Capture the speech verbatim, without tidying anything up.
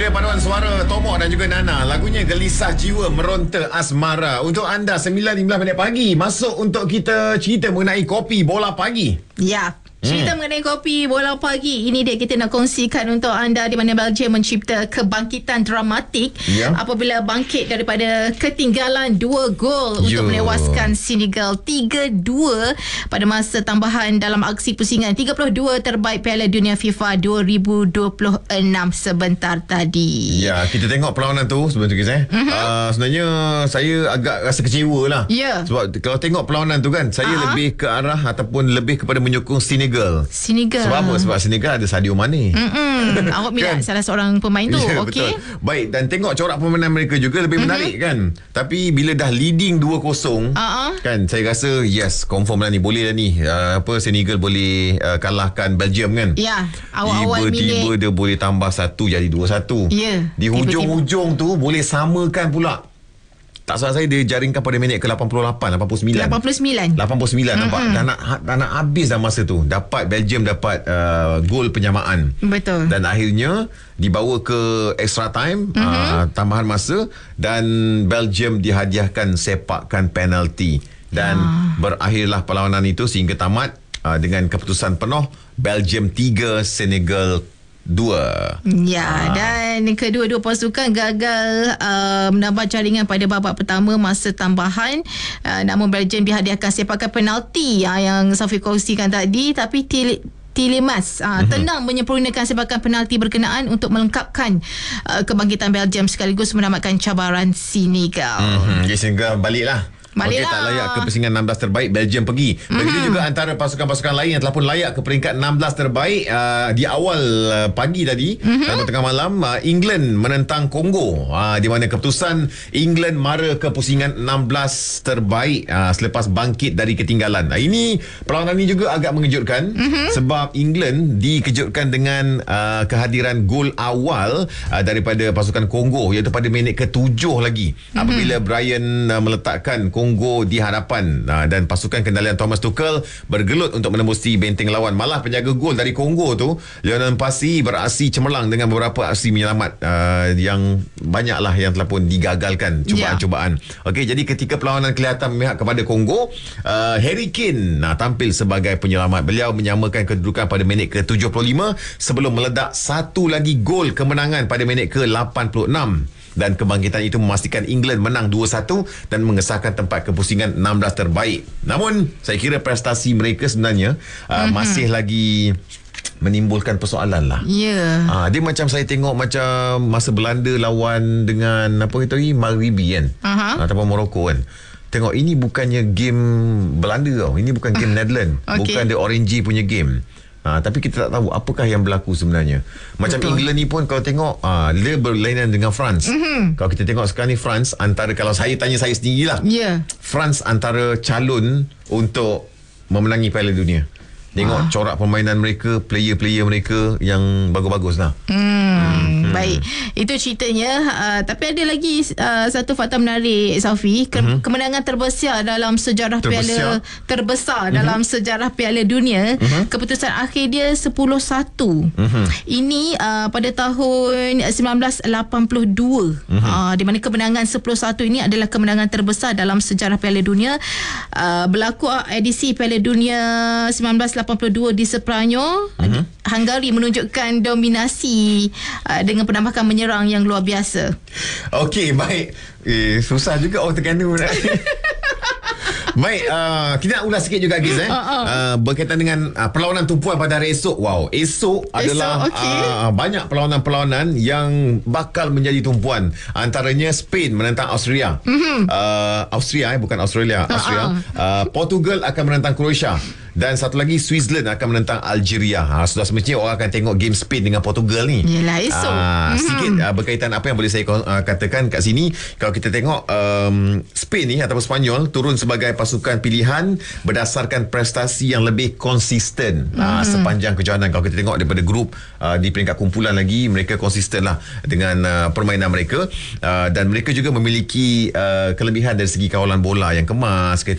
dia paduan suara Tomok dan juga Nana. Lagunya Gelisah Jiwa Meronta Asmara. Untuk anda sembilan lima belas minit pagi, masuk untuk kita cerita mengenai kopi bola pagi. Ya. Cerita hmm. mengenai kopi bola pagi. Ini dia kita nak kongsikan untuk anda di mana Belgium mencipta kebangkitan dramatik yeah. apabila bangkit daripada ketinggalan dua gol Yo. untuk menewaskan Senegal tiga dua pada masa tambahan dalam aksi pusingan tiga puluh dua terbaik Piala Dunia FIFA dua ribu dua puluh enam sebentar tadi. Ya, kita tengok perlawanan tu sebentar kisah. Uh-huh. Uh, sebenarnya saya agak rasa kecewa lah. Yeah. Sebab kalau tengok perlawanan tu kan, saya uh-huh. lebih ke arah ataupun lebih kepada menyokong Senegal. Senegal. Sebab apa? Sebab Senegal ada Sadio Mane. Awak minat kan? Salah seorang pemain tu. Ya, okey. Baik, dan tengok corak permainan mereka juga lebih menarik mm-hmm. kan. Tapi bila dah leading dua kosong uh-uh. kan, saya rasa yes, confirm lah ni. Boleh lah ni. Uh, apa Senegal boleh uh, kalahkan Belgium kan. Ya. Awal-awal tiba-tiba dia boleh tambah satu jadi dua satu. Ya. Di hujung-hujung tu boleh samakan pula. Tak salah saya dia jaringkan pada minit ke lapan puluh lapan, lapan puluh sembilan. lapan puluh sembilan. lapan puluh sembilan mm-hmm. nampak dah nak dah nak habis dah masa tu. Dapat Belgium dapat uh, gol penyamaan. Betul. Dan akhirnya dibawa ke extra time, mm-hmm. uh, tambahan masa, dan Belgium dihadiahkan sepakan penalti dan ah. berakhirlah perlawanan itu sehingga tamat uh, dengan keputusan penuh Belgium tiga Senegal dua. Ya, ha. Dan kedua-dua pasukan gagal uh, menambah jaringan pada babak pertama masa tambahan. Uh, namun Belgium dihadiahkan sepakan penalti uh, yang Safi kongsikan tadi, tapi til Tielemans uh, mm-hmm. tenang menyempurnakan sepakan penalti berkenaan untuk melengkapkan uh, kebangkitan Belgium sekaligus menamatkan cabaran Senegal. Mm-hmm. Jadi Senegal baliklah. Okey, tak layak ke pusingan enam belas terbaik, Belgium pergi. Begitu mm. juga antara pasukan-pasukan lain yang telah pun layak ke peringkat enam belas terbaik uh, di awal uh, pagi tadi, mm-hmm. dalam tengah malam, uh, England menentang Kongo, uh, di mana keputusan England mara ke pusingan enam belas terbaik uh, selepas bangkit dari ketinggalan. Uh, ini perlawanan ini juga agak mengejutkan, mm-hmm. sebab England dikejutkan dengan uh, kehadiran gol awal uh, daripada pasukan Kongo, iaitu pada minit ke tujuh lagi, mm-hmm. apabila Brian uh, meletakkan Kongo di hadapan, uh, dan pasukan kendalian Thomas Tuchel bergelut untuk menembusi benteng lawan. Malah penjaga gol dari Kongo tu, Lionel Mpasi, beraksi cemerlang dengan beberapa aksi menyelamat uh, yang banyaklah yang telah pun digagalkan cubaan-cubaan. Yeah. Okey, jadi ketika perlawanan kelihatan memihak kepada Kongo, uh, Harry Kane uh, tampil sebagai penyelamat. Beliau menyamakan kedudukan pada minit ke tujuh puluh lima sebelum meledak satu lagi gol kemenangan pada minit ke lapan puluh enam. Dan kebangkitan itu memastikan England menang dua satu dan mengesahkan tempat ke pusingan enam belas terbaik. Namun saya kira prestasi mereka sebenarnya uh, mm-hmm. masih lagi menimbulkan persoalan lah. Ya. Yeah. Uh, dia macam saya tengok macam masa Belanda lawan dengan apa kita ni, Maghribi kan, uh-huh. ataupun Morocco kan. Tengok, ini bukannya game Belanda tau. Ini bukan game Netherlands. Okay. Bukan The Orange punya game. Ha, tapi kita tak tahu apakah yang berlaku sebenarnya. Macam Betul. England ni pun kalau tengok, ha, dia berlainan dengan France. Mm-hmm. Kalau kita tengok sekarang ni, France antara, kalau saya tanya saya sendirilah, yeah. France antara calon untuk memenangi Piala Dunia. Tengok ah. corak permainan mereka, player-player mereka yang bagus-bagus lah. Hmm, hmm. Baik, itu ceritanya. Uh, tapi ada lagi uh, satu fakta menarik, Safi. Ke- uh-huh. Kemenangan terbesar dalam sejarah terbesar. Piala terbesar uh-huh. dalam sejarah Piala Dunia. Uh-huh. Keputusan akhir dia sepuluh satu. Uh-huh. Ini uh, pada tahun sembilan belas lapan puluh dua. Uh-huh. Uh, di mana kemenangan sepuluh satu ini adalah kemenangan terbesar dalam sejarah Piala Dunia. Uh, berlaku edisi Piala Dunia sembilan belas lapan puluh dua di Sepanyol. Uh-huh. Hungary menunjukkan dominasi uh, dengan penambahan menyerang yang luar biasa. Okey, baik. Eh, susah juga orang Terengganu. Baik, uh, kita nak ulas sikit juga Giz, eh? uh, uh. Uh, berkaitan dengan uh, perlawanan tumpuan pada hari esok. Wow, esok, esok adalah okay. uh, banyak perlawanan-perlawanan yang bakal menjadi tumpuan. Antaranya Spain menentang Austria. Mm-hmm. uh, Austria, eh, bukan Australia. Austria. Uh-uh. uh, Portugal akan menentang Croatia. Dan satu lagi, Switzerland akan menentang Algeria. Ha, sudah semestinya orang akan tengok game Spain dengan Portugal ni. Yelah, esok. Ha, sikit uh, berkaitan apa yang boleh saya uh, katakan kat sini. Kalau kita tengok um, Spain ni ataupun Sepanyol turun sebagai pasukan pilihan berdasarkan prestasi yang lebih konsisten uh, sepanjang kejohanan. Kalau kita tengok daripada grup uh, di peringkat kumpulan lagi, mereka konsisten lah dengan uh, permainan mereka. Uh, dan mereka juga memiliki uh, kelebihan dari segi kawalan bola yang kemas.